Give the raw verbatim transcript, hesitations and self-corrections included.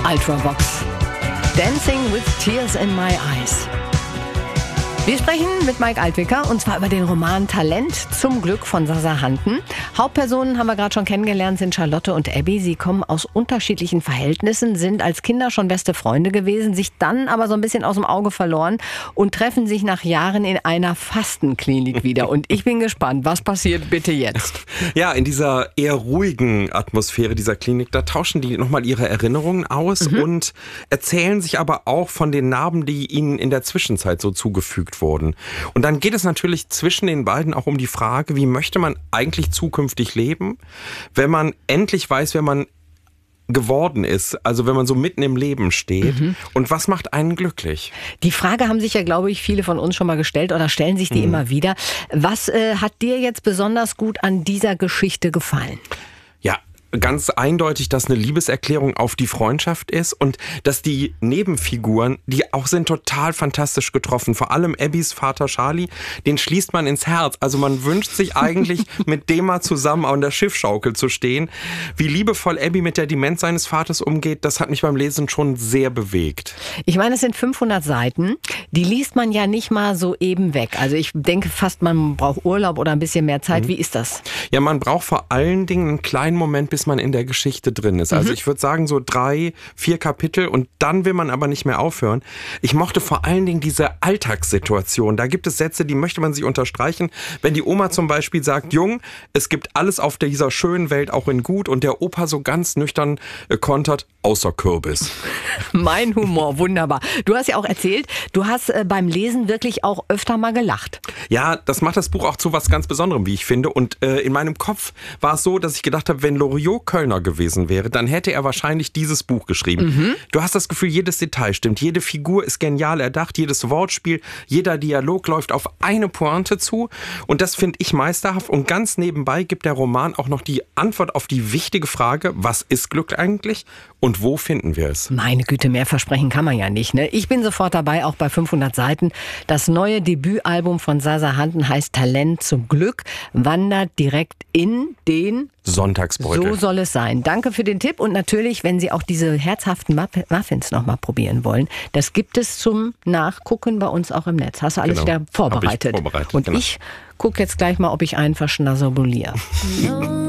Ultravox. Dancing with Tears in My Eyes. Wir sprechen mit Mike Altwicker und zwar über den Roman Talent zum Glück von Sasa Hanten. Hauptpersonen haben wir gerade schon kennengelernt, sind Charlotte und Abby. Sie kommen aus unterschiedlichen Verhältnissen, sind als Kinder schon beste Freunde gewesen, sich dann aber so ein bisschen aus dem Auge verloren und treffen sich nach Jahren in einer Fastenklinik wieder. Und ich bin gespannt, was passiert bitte jetzt? Ja, in dieser eher ruhigen Atmosphäre dieser Klinik, da tauschen die nochmal ihre Erinnerungen aus mhm. und erzählen sich aber auch von den Narben, die ihnen in der Zwischenzeit so zugefügt wurden. Und dann geht es natürlich zwischen den beiden auch um die Frage, wie möchte man eigentlich zukünftig leben, wenn man endlich weiß, wer man geworden ist, also wenn man so mitten im Leben steht. Mhm. Und was macht einen glücklich? Die Frage haben sich ja, glaube ich, viele von uns schon mal gestellt oder stellen sich die mhm. immer wieder. Was äh, hat dir jetzt besonders gut an dieser Geschichte gefallen? Ja, ganz eindeutig, dass eine Liebeserklärung auf die Freundschaft ist und dass die Nebenfiguren, die auch sind, total fantastisch getroffen. Vor allem Abbys Vater Charlie, den schließt man ins Herz. Also man wünscht sich eigentlich, mit dem mal zusammen an der Schiffschaukel zu stehen. Wie liebevoll Abby mit der Demenz seines Vaters umgeht, das hat mich beim Lesen schon sehr bewegt. Ich meine, es sind fünfhundert Seiten. Die liest man ja nicht mal so eben weg. Also ich denke fast, man braucht Urlaub oder ein bisschen mehr Zeit. Mhm. Wie ist das? Ja, man braucht vor allen Dingen einen kleinen Moment, bis man in der Geschichte drin ist. Also mhm. ich würde sagen so drei, vier Kapitel und dann will man aber nicht mehr aufhören. Ich mochte vor allen Dingen diese Alltagssituation. Da gibt es Sätze, die möchte man sich unterstreichen. Wenn die Oma zum Beispiel sagt, Jung, es gibt alles auf dieser schönen Welt auch in gut und der Opa so ganz nüchtern äh, kontert, außer Kürbis. Mein Humor, wunderbar. Du hast ja auch erzählt, du hast äh, beim Lesen wirklich auch öfter mal gelacht. Ja, das macht das Buch auch zu was ganz Besonderem, wie ich finde. Und äh, in meinem Kopf war es so, dass ich gedacht habe, wenn Loriot Kölner gewesen wäre, dann hätte er wahrscheinlich dieses Buch geschrieben. Mhm. Du hast das Gefühl, jedes Detail stimmt, jede Figur ist genial erdacht, jedes Wortspiel, jeder Dialog läuft auf eine Pointe zu und das finde ich meisterhaft und ganz nebenbei gibt der Roman auch noch die Antwort auf die wichtige Frage, was ist Glück eigentlich und wo finden wir es? Meine Güte, mehr versprechen kann man ja nicht, ne? Ich bin sofort dabei, auch bei fünfhundert Seiten. Das neue Debütalbum von Sasa Hanten heißt Talent zum Glück, wandert direkt in den Sonntagsbeutel. So soll es sein. Danke für den Tipp und natürlich, wenn Sie auch diese herzhaften Muffins noch mal probieren wollen, das gibt es zum Nachgucken bei uns auch im Netz. Hast du alles genau. wieder vorbereitet? Hab ich vorbereitet und genau. ich gucke jetzt gleich mal, ob ich einen verschnassobuliere.